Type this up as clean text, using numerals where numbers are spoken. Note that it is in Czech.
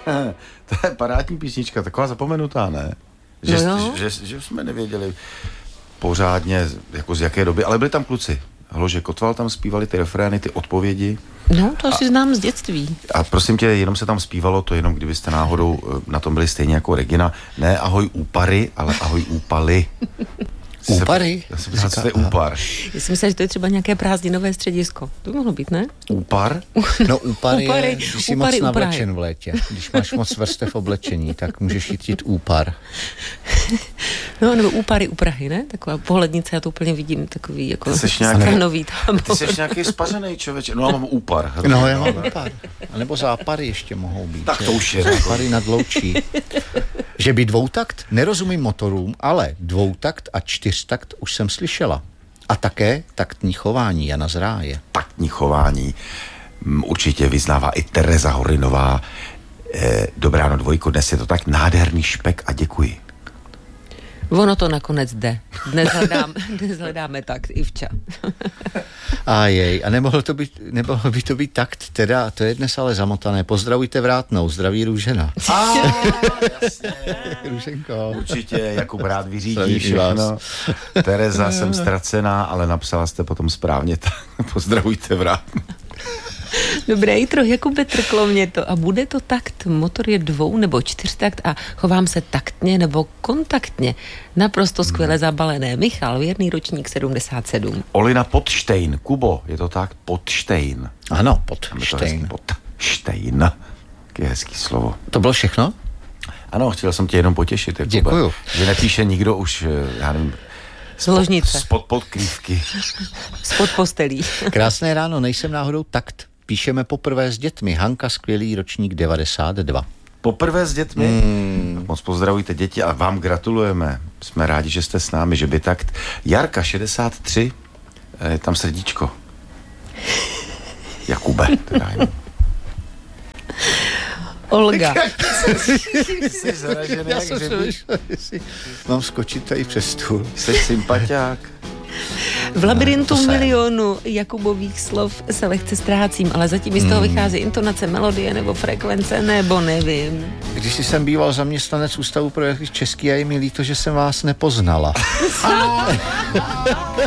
To je parádní písnička, taková zapomenutá, ne? Že jsme nevěděli pořádně, jako z jaké doby, ale byli tam kluci. Hlože Kotval tam zpívali ty refrény, ty odpovědi. No, to asi znám z dětství. A prosím tě, jenom se tam zpívalo, to jenom kdybyste náhodou na tom byli stejně jako Regina. Ne ahoj úpary, ale ahoj úpaly. Úpary? Já jsem myslel, že to je úpar. Já si myslím, že to je třeba nějaké prázdninové středisko. To by mohlo být, ne? Úpar? No úpar je, když jsi moc navlečen v létě. Když máš moc vrstev oblečení, tak můžeš jít úpar. No, nebo úpary u Prahy, ne? Taková pohlednice, já to úplně vidím, takový jako stranový tábor. Ty jsi nějaký spařený člověk. No, já mám úpar. No, já mám úpar. A nebo zápary ještě mohou být. Tak to už je. Zápary nad Loučí. Že by dvoutakt, nerozumím motorům, ale dvoutakt a čtyřtakt už jsem slyšela. A také taktní chování Jana z Ráje. Taktní chování určitě vyznává i Tereza Horinová. Dobrá, no dvojko, dnes je to tak nádherný špek a děkuji. Ono to nakonec jde. Dnes hledáme takt, Ivča. A nemohlo by to být takt, teda, to je dnes ale zamotané. Pozdravujte Vrátnou, zdraví Růžena. Jasně. Růženko. Určitě, Jakub rád vyřídí všechno. Tereza, jsem ztracená, ale napsala jste potom správně, pozdravujte Vrátnou. Dobré jitro, Jakube, trklo mě to. A bude to takt? Motor je 2 nebo 4takt a chovám se taktně nebo kontaktně. Naprosto skvěle zabalené. Michal, věrný ročník 77. Olina Podštejn. Kubo, je to tak? Podštejn. Ano, Podštejn. Podštejn. Jaké hezký slovo. To bylo všechno? Ano, chtěl jsem tě jenom potěšit. Jakube. Děkuju. Že nepíše nikdo už, já nevím, spod podkrývky. Spod postelí. Krásné ráno, nejsem náhodou takt. Píšeme poprvé s dětmi. Hanka, skvělý ročník 92. Poprvé s dětmi? Moc pozdravujte děti a vám gratulujeme. Jsme rádi, že jste s námi, že by takt. Jarka, 63, je tam srdíčko. Jakube, teda jenom. Olga. Jsi zaražený, jak řebíš. Mám skočit tady přes stůl. Jsi sympatiák. V labirintu milionu Jakubových slov se lehce ztrácím, ale zatím z toho vychází intonace, melodie nebo frekvence, nebo nevím. Když jsem býval zaměstnanec Ústavu pro jazyk český a je mi líto, že jsem vás nepoznala.